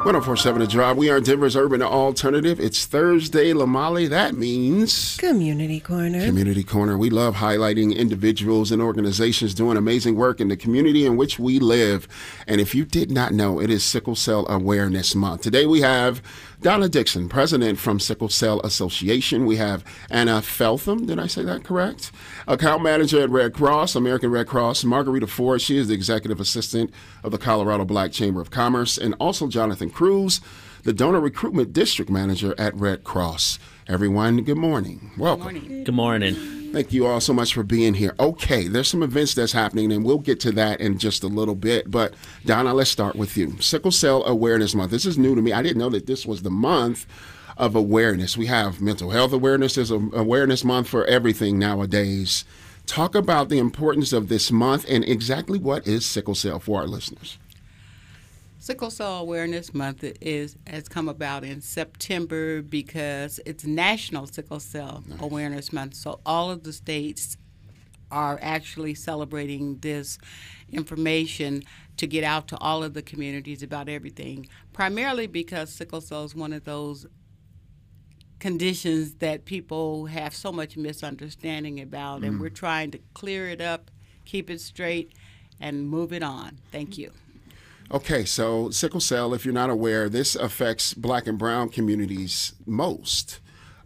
104.7 The Drive. We are Denver's urban alternative. It's Thursday, Lamali. That means Community Corner. Community Corner. We love highlighting individuals and organizations doing amazing work in the community in which we live. And if you did not know, it is Sickle Cell Awareness Month. Today we have Donna Dixon, president from Sickle Cell Association. We have Anna Feltham, did I say that correct? Account manager at Red Cross, American Red Cross. Margarita Ford, she is the executive assistant of the Colorado Black Chamber of Commerce. And also Jonathan Cruz, the donor recruitment district manager at Red Cross. Everyone, good morning. Welcome. Good morning. Good morning. Thank you all so much for being here. Okay, there's some events that's happening, and we'll get to that in just a little bit. But, Donna, let's start with you. Sickle Cell Awareness Month. This is new to me. I didn't know that this was the month of awareness. We have mental health awareness. There's an awareness month for everything nowadays. Talk about the importance of this month and exactly what is sickle cell for our listeners. Sickle Cell Awareness Month has come about in September because it's National Sickle Cell Awareness Month. So all of the states are actually celebrating this information to get out to all of the communities about everything, primarily because sickle cell is one of those conditions that people have so much misunderstanding about, and we're trying to clear it up, keep it straight, and move it on. Thank you. Okay, so sickle cell, if you're not aware, this affects Black and brown communities most.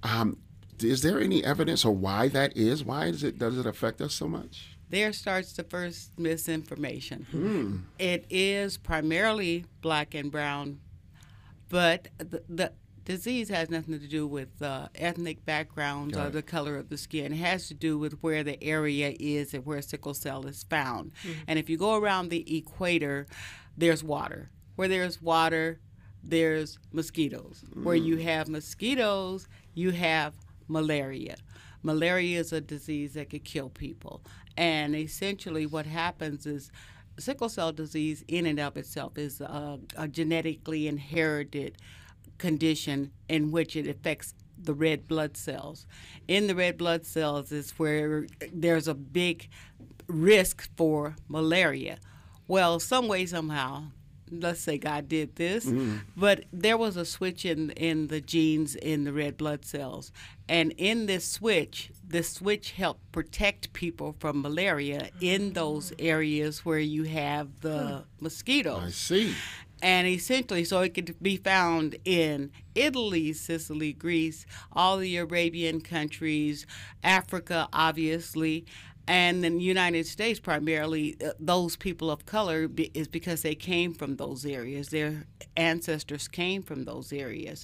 Is there any evidence or why that is? Why does it affect us so much? There starts the first misinformation. It is primarily Black and brown, but the disease has nothing to do with ethnic backgrounds or the color of the skin. It has to do with where the area is and where sickle cell is found. And if you go around the equator, there's water. Where there's water, there's mosquitoes. Where you have mosquitoes, you have malaria. Malaria is a disease that could kill people. And essentially what happens is sickle cell disease in and of itself is a genetically inherited condition in which it affects the red blood cells. In the red blood cells is where there's a big risk for malaria. Well, some way, somehow, let's say God did this, but there was a switch in the genes in the red blood cells. And in this switch helped protect people from malaria in those areas where you have the mosquitoes. I see. And essentially, so it could be found in Italy, Sicily, Greece, all the Arabian countries, Africa, obviously, and in the United States, primarily, those people of color is because they came from those areas. Their ancestors came from those areas.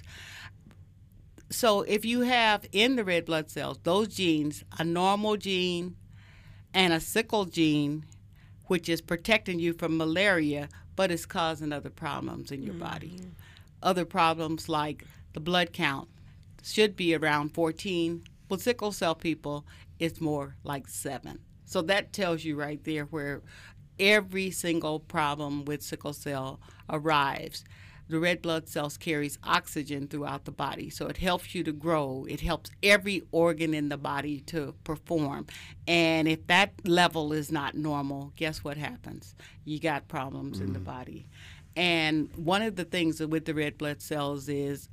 So if you have in the red blood cells those genes, a normal gene and a sickle gene, which is protecting you from malaria, but it's causing other problems in your body. Other problems like the blood count should be around 14. With sickle cell people, it's more like 7. So that tells you right there where every single problem with sickle cell arrives. The red blood cells carries oxygen throughout the body, so it helps you to grow. It helps every organ in the body to perform. And if that level is not normal, guess what happens? You got problems in the body. And one of the things with the red blood cells is,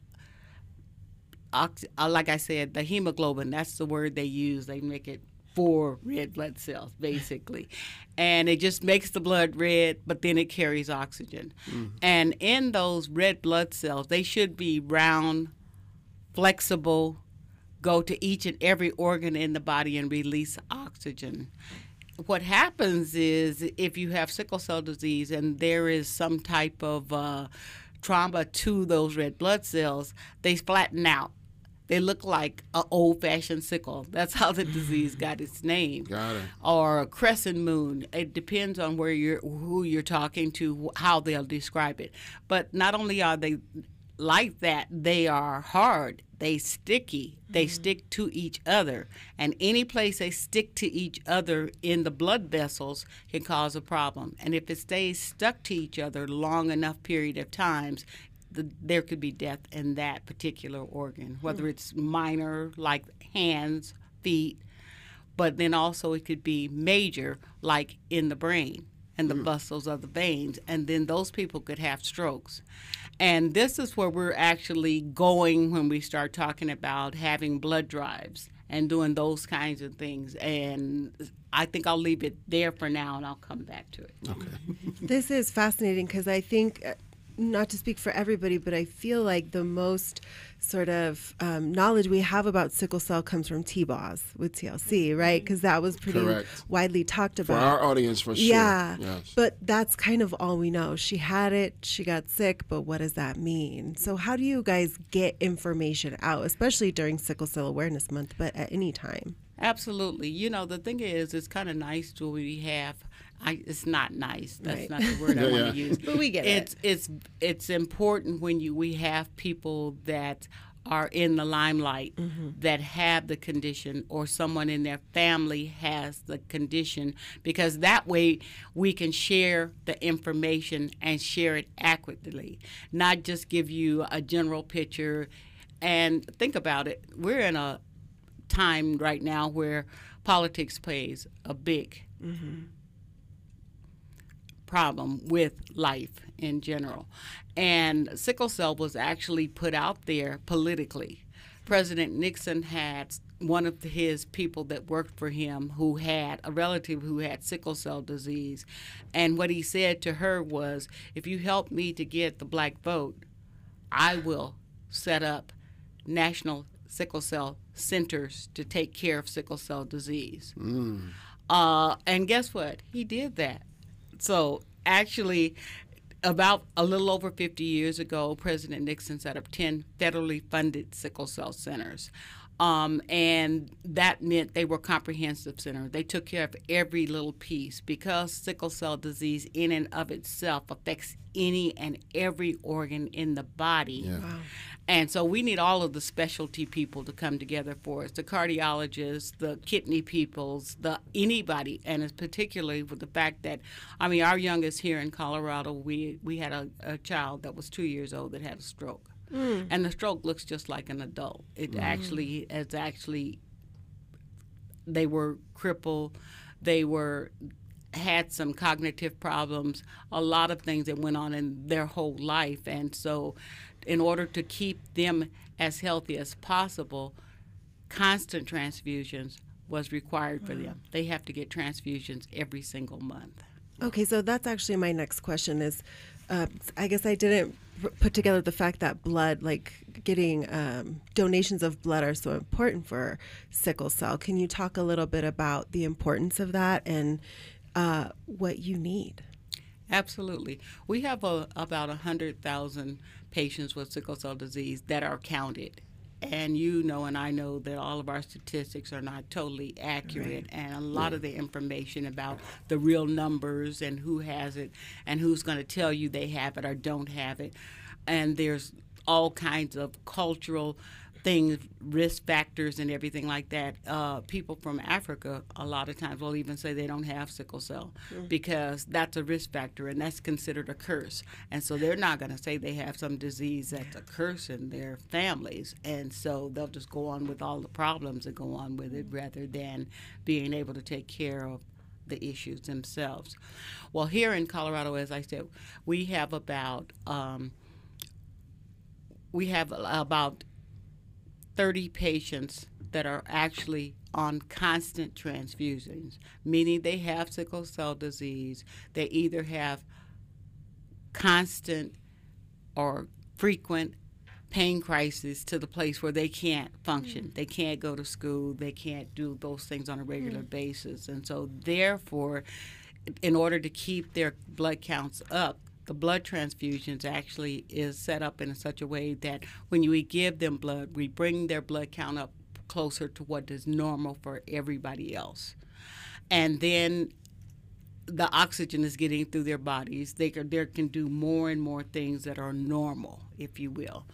like I said, the hemoglobin, that's the word they use. They make it for red blood cells, basically. And it just makes the blood red, but then it carries oxygen. And in those red blood cells, they should be round, flexible, go to each and every organ in the body and release oxygen. What happens is if you have sickle cell disease and there is some type of trauma to those red blood cells, they flatten out. They look like an old-fashioned sickle. That's how the disease got its name. Got it. Or a crescent moon. It depends on who you're talking to, how they'll describe it. But not only are they like that, they are hard. They sticky. They stick to each other. And any place they stick to each other in the blood vessels can cause a problem. And if it stays stuck to each other long enough period of times, there could be death in that particular organ, whether it's minor, like hands, feet, but then also it could be major, like in the brain. and the vessels of the veins, and then those people could have strokes. And this is where we're actually going when we start talking about having blood drives and doing those kinds of things. And I think I'll leave it there for now, and I'll come back to it. Okay. This is fascinating because I think, not to speak for everybody, but I feel like the most sort of knowledge we have about sickle cell comes from TBOS with TLC, right? Because that was pretty Correct. widely talked For about. our audience, for sure. Yeah, Yes. but that's kind of all we know. She had it, she got sick, but what does that mean? So how do you guys get information out, especially during Sickle Cell Awareness Month, but at any time? Absolutely. You know, the thing is, it's kind of nice to we have. It's not nice. That's Right. not the word I want Yeah. to use. But we get it. It's important when we have people that are in the limelight that have the condition, or someone in their family has the condition, because that way we can share the information and share it accurately, not just give you a general picture. And think about it. We're in a time right now where politics plays a big problem with life in general. And sickle cell was actually put out there politically. President Nixon had one of his people that worked for him who had a relative who had sickle cell disease. And what he said to her was, if you help me to get the black vote, I will set up national sickle cell centers to take care of sickle cell disease. And guess what? He did that. So actually, about a little over 50 years ago, President Nixon set up 10 federally funded sickle cell centers. And that meant they were comprehensive centers. They took care of every little piece, because sickle cell disease in and of itself affects any and every organ in the body. Yeah. Wow. And so we need all of the specialty people to come together for us, the cardiologists, the kidney peoples, anybody, and it's particularly with the fact that, I mean, our youngest here in Colorado, we had a child that was 2 years old that had a stroke. And the stroke looks just like an adult. It actually, they were crippled, had some cognitive problems, a lot of things that went on in their whole life. And so in order to keep them as healthy as possible, constant transfusions was required for them. They have to get transfusions every single month. Okay, so that's actually my next question is, I guess I didn't put together the fact that blood, like getting donations of blood are so important for sickle cell. Can you talk a little bit about the importance of that and what you need? Absolutely. We have about 100,000 patients with sickle cell disease that are counted. And you know, and I know that all of our statistics are not totally accurate, and a lot of the information about the real numbers and who has it and who's going to tell you they have it or don't have it. And there's all kinds of cultural things, risk factors and everything like that. People from Africa a lot of times will even say they don't have sickle cell because that's a risk factor, and that's considered a curse. And so they're not going to say they have some disease that's a curse in their families. And so they'll just go on with all the problems that go on with it rather than being able to take care of the issues themselves. Well, here in Colorado, as I said, we have about 30 patients that are actually on constant transfusions, meaning they have sickle cell disease. They either have constant or frequent pain crisis to the place where they can't function. They can't go to school. They can't do those things on a regular basis. And so therefore, in order to keep their blood counts up, the blood transfusions actually is set up in such a way that when we give them blood, we bring their blood count up closer to what is normal for everybody else. And then the oxygen is getting through their bodies. They can do more and more things that are normal, if you will.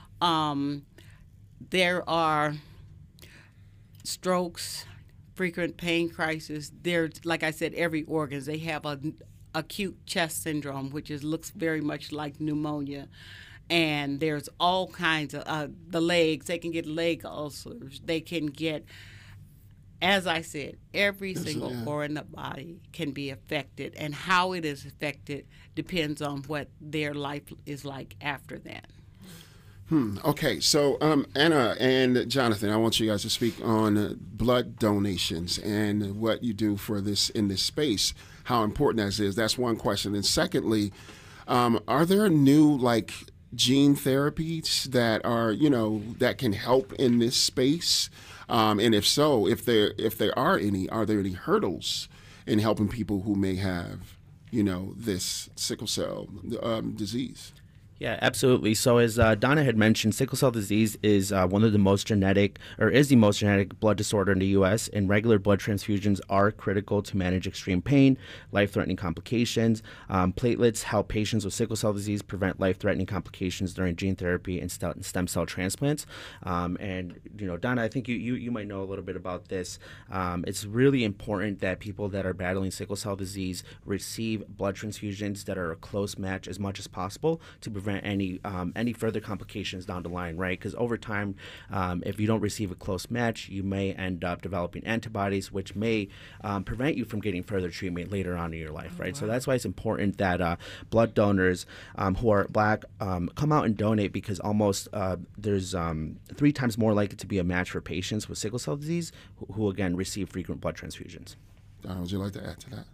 There are strokes, frequent pain crisis. There's, like I said, every organ. They have acute chest syndrome, which looks very much like pneumonia. And there's all kinds of the legs. They can get leg ulcers. They can get as I said, every single organ of the body can be affected, and how it is affected depends on what their life is like after that. Okay, so Anna and Jonathan, I want you guys to speak on blood donations and what you do for this in this space, how important that is. That's one question. And secondly, are there new gene therapies that are that can help in this space? And if so, if there are there any hurdles in helping people who may have this sickle cell disease? Yeah, absolutely. So as Donna had mentioned, sickle cell disease is one of the most genetic, or is the most genetic blood disorder in the U.S., and regular blood transfusions are critical to manage extreme pain, life-threatening complications. Platelets help patients with sickle cell disease prevent life-threatening complications during gene therapy and stem cell transplants. And, Donna, I think you might know a little bit about this. It's really important that people that are battling sickle cell disease receive blood transfusions that are a close match as much as possible to prevent any further complications down the line, right? Because over time, if you don't receive a close match, you may end up developing antibodies, which may prevent you from getting further treatment later on in your life, right? Wow. So that's why it's important that blood donors who are Black come out and donate, because almost there's 3 times more likely to be a match for patients with sickle cell disease who again receive frequent blood transfusions. Would you like to add to that?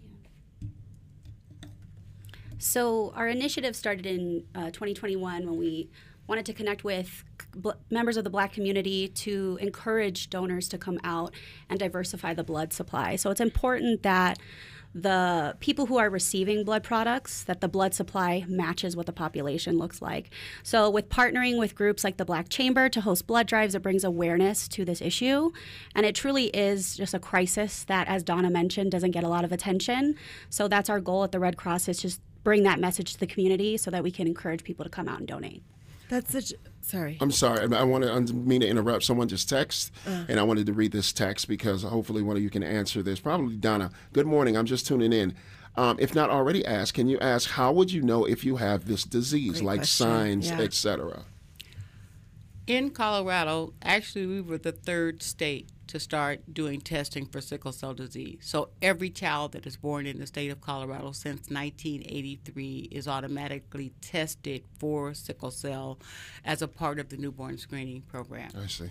So our initiative started in 2021 when we wanted to connect with members of the Black community to encourage donors to come out and diversify the blood supply. So it's important that the people who are receiving blood products, that the blood supply matches what the population looks like. So with partnering with groups like the Black Chamber to host blood drives, it brings awareness to this issue. And it truly is just a crisis that, as Donna mentioned, doesn't get a lot of attention. So that's our goal at the Red Cross, is just bring that message to the community so that we can encourage people to come out and donate. Sorry. I'm sorry. I didn't mean to interrupt. Someone just texted, and I wanted to read this text because hopefully one of you can answer this. Probably Donna. Good morning. I'm just tuning in. If not already asked, can you ask, how would you know if you have this disease, Great question. Signs, Yeah. etc.? In Colorado, actually, we were the 3rd state to start doing testing for sickle cell disease. So every child that is born in the state of Colorado since 1983 is automatically tested for sickle cell as a part of the newborn screening program. I see.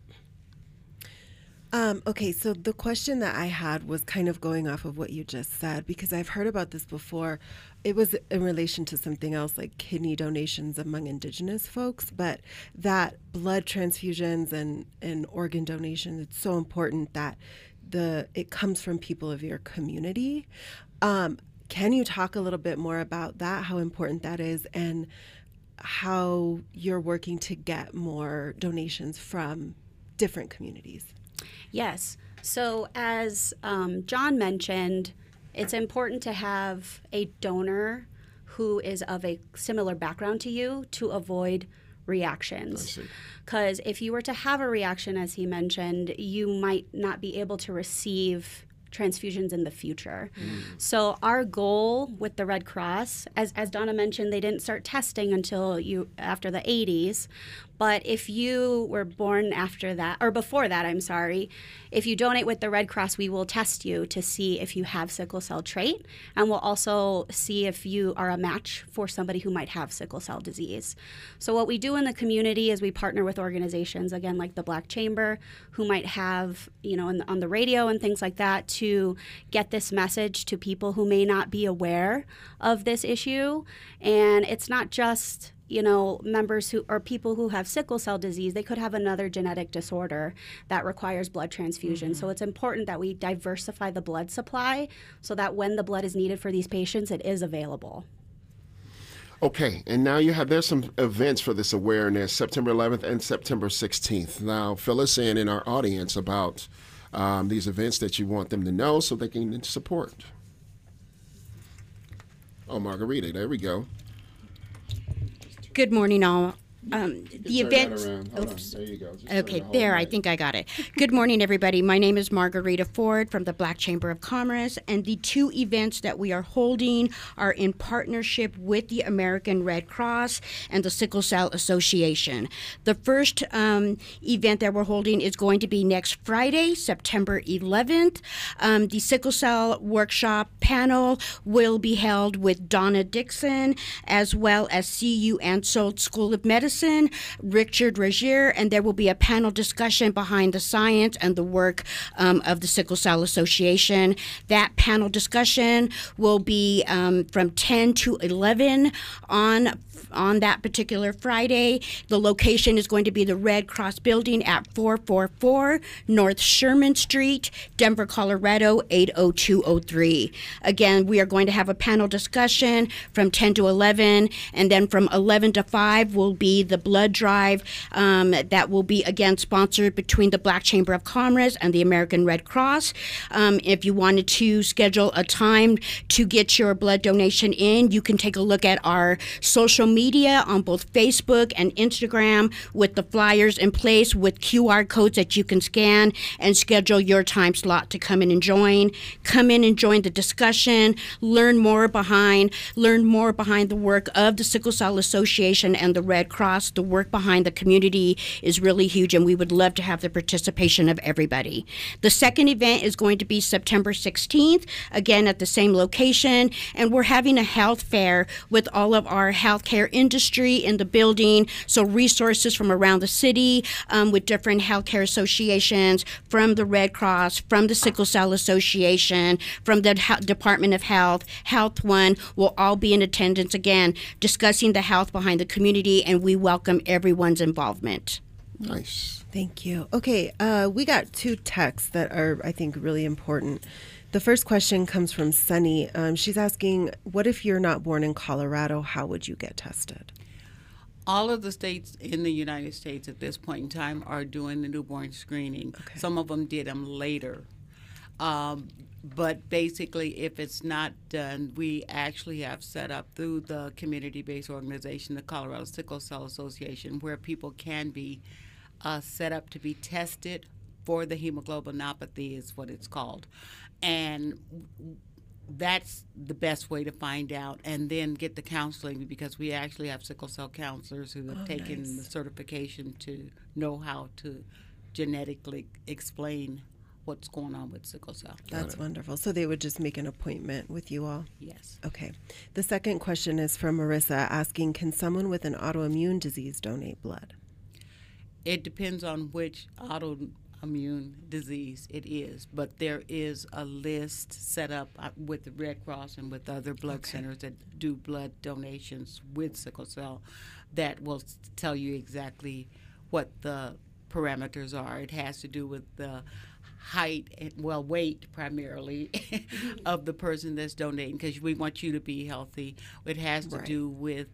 Okay, so the question that I had was kind of going off of what you just said, because I've heard about this before. It was in relation to something else, like kidney donations among Indigenous folks, but that blood transfusions and organ donations, it's so important that it comes from people of your community. Can you talk a little bit more about that, how important that is, and how you're working to get more donations from different communities? Yes. So as John mentioned, it's important to have a donor who is of a similar background to you to avoid reactions. Because if you were to have a reaction, as he mentioned, you might not be able to receive transfusions in the future. So our goal with the Red Cross, as Donna mentioned, they didn't start testing until after the 80s. But if you were born after that, or before that, I'm sorry, if you donate with the Red Cross, we will test you to see if you have sickle cell trait, and we'll also see if you are a match for somebody who might have sickle cell disease. So what we do in the community is we partner with organizations, again, like the Black Chamber, who might have, on the radio and things like that, to get this message to people who may not be aware of this issue. And it's not just members who or people who have sickle cell disease. They could have another genetic disorder that requires blood transfusion. So it's important that we diversify the blood supply so that when the blood is needed for these patients, it is available. Okay, and now there's some events for this awareness, September 11th and September 16th. Now, fill us in our audience about these events that you want them to know so they can support. Oh, Margarita, there we go. Good morning, all. the events. Hold on. There you go. Just Okay, turn the there, whole I way. think I got it. Good morning, everybody. My name is Margarita Ford from the Black Chamber of Commerce, and the two events that we are holding are in partnership with the American Red Cross and the Sickle Cell Association. The first event that we're holding is going to be next Friday, September 11th. The Sickle Cell Workshop panel will be held with Donna Dixon, as well as CU Ansolt School of Medicine, Richard Regier, and there will be a panel discussion behind the science and the work of the Sickle Cell Association. That panel discussion will be from 10 to 11 on that particular Friday. The location is going to be the Red Cross Building at 444 North Sherman Street, Denver, Colorado 80203. Again, we are going to have a panel discussion from 10 to 11, and then from 11 to 5 will be the blood drive that will be, again, sponsored between the Black Chamber of Commerce and the American Red Cross. If you wanted to schedule a time to get your blood donation in, you can take a look at our social media on both Facebook and Instagram with the flyers in place with QR codes that you can scan and schedule your time slot to come in and join. Come in and join the discussion, learn more behind the work of the Sickle Cell Association and the Red Cross. The work behind the community is really huge, and we would love to have the participation of everybody. The second event is going to be September 16th, again at the same location, and we're having a health fair with all of our healthcare industry in the building, so resources from around the city with different healthcare associations, from the Red Cross, from the Sickle Cell Association, from the Department of Health, Health One, will all be in attendance, again, discussing the health behind the community, and we welcome everyone's involvement. Nice. Thank you. Okay, we got two texts that are, I think, really important. The first question comes from Sunny. She's asking, what if you're not born in Colorado? How would you get tested? All of the states in the United States at this point in time are doing the newborn screening. Okay. Some of them did them later. But basically, if it's not done, we actually have set up through the community-based organization, the Colorado Sickle Cell Association, where people can be set up to be tested for the hemoglobinopathy is what it's called. And that's the best way to find out, and then get the counseling, because we actually have sickle cell counselors who have taken nice. the certification to know how to genetically explain what's going on with sickle cell. That's wonderful. So they would just make an appointment with you all? Yes. Okay. The second question is from Marissa asking, can someone with an autoimmune disease donate blood? It depends on which autoimmune disease it is, but there is a list set up with the Red Cross and with other blood centers that do blood donations with sickle cell that will tell you exactly what the parameters are. It has to do with the height and, well, weight primarily of the person that's donating, because we want you to be healthy. It has to do with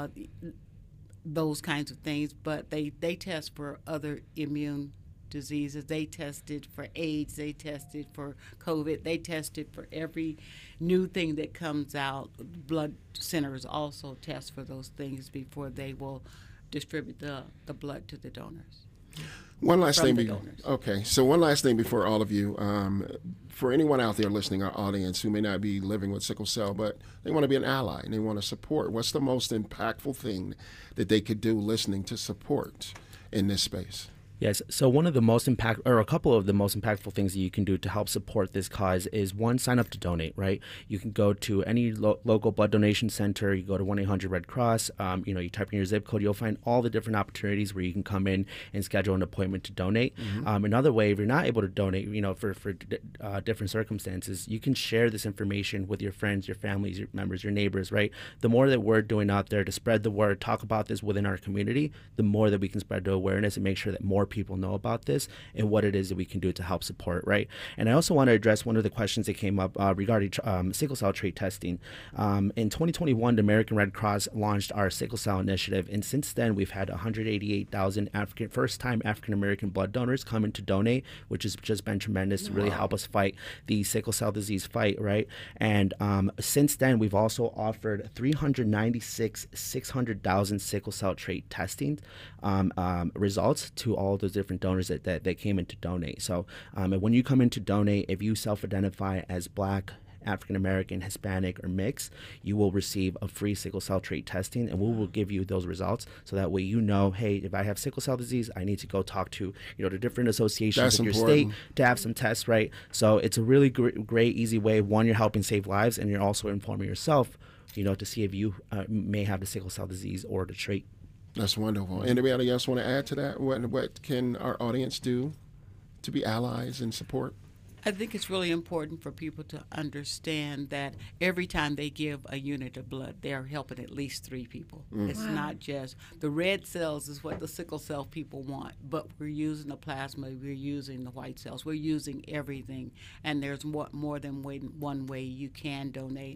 those kinds of things, but they test for other immune diseases. They tested for AIDS, they tested for COVID, they tested for every new thing that comes out. Blood centers also test for those things before they will distribute the blood to the donors. One last thing. donors. Okay, so one last thing before all of you. For anyone out there listening, our audience, who may not be living with sickle cell, but they want to be an ally and they want to support, what's the most impactful thing that they could do listening to support in this space? Yes. So one of the most a couple of the most impactful things that you can do to help support this cause is, one, sign up to donate. Right. You can go to any local blood donation center. You go to 1-800 Red Cross. You type in your zip code. You'll find all the different opportunities where you can come in and schedule an appointment to donate. Another way, if you're not able to donate, for different circumstances, you can share this information with your friends, your families, your members, your neighbors. Right. The more that we're doing out there to spread the word, talk about this within our community, the more that we can spread the awareness and make sure that more people know about this and what it is that we can do to help support, right? And I also want to address one of the questions that came up regarding sickle cell trait testing. In 2021, the American Red Cross launched our sickle cell initiative, and since then we've had 188,000 first-time African-American blood donors come in to donate, which has just been tremendous to really help us fight the sickle cell disease fight, right? And since then, we've also offered 396 600,000 sickle cell trait testing results to all those different donors that came in to donate. So when you come in to donate, if you self-identify as Black, African American, Hispanic, or mixed, you will receive a free sickle cell trait testing, and we will give you those results so that way you know, hey, if I have sickle cell disease, I need to go talk to the different associations in your state to have some tests, right? So it's a really great, easy way. One, you're helping save lives, and you're also informing yourself, to see if you may have the sickle cell disease or the trait. That's wonderful. Anybody else want to add to that? What can our audience do to be allies and support? I think it's really important for people to understand that every time they give a unit of blood, they're helping at least 3 people. It's not just the red cells is what the sickle cell people want, but we're using the plasma, we're using the white cells, we're using everything, and there's more than one way you can donate.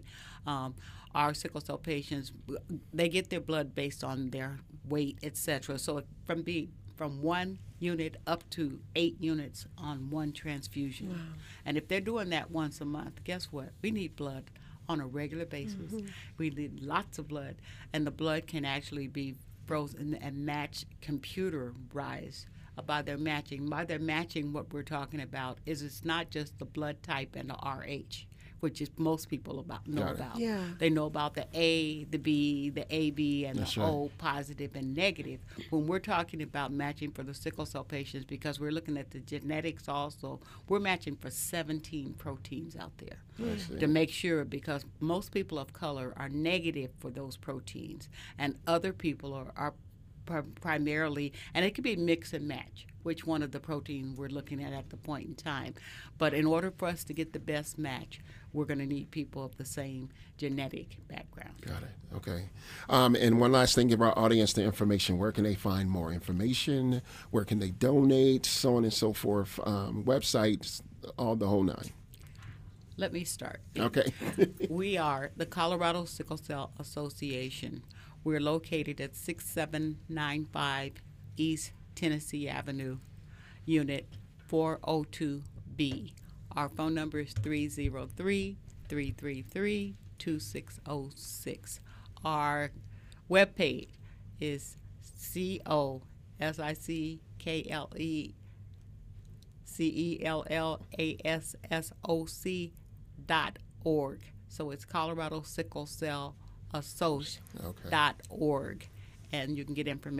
Our sickle cell patients, they get their blood based on their weight, etc. So from 1 unit up to 8 units on 1 transfusion. Wow. And if they're doing that once a month, guess what? We need blood on a regular basis. We need lots of blood, and the blood can actually be frozen and match computerized by their matching. By their matching, what we're talking about is it's not just the blood type and the RH, which is most people know about. Yeah. They know about the A, the B, the AB, and That's the right. O, positive and negative. When we're talking about matching for the sickle cell patients, because we're looking at the genetics also, we're matching for 17 proteins out there to make sure, because most people of color are negative for those proteins, and other people are primarily, and it could be mix and match which one of the proteins we're looking at the point in time. But in order for us to get the best match, we're going to need people of the same genetic background. Got it. Okay. And one last thing, give our audience the information. Where can they find more information? Where can they donate? So on and so forth. Websites, all the whole 9. Let me start. Okay. We are the Colorado Sickle Cell Association. We're located at 6795 East Tennessee Avenue, Unit 402B. Our phone number is 303-333-2606. Our webpage is COSICKLECELLASSOC.org. So it's Colorado Sickle Cell Association.org. And you can get information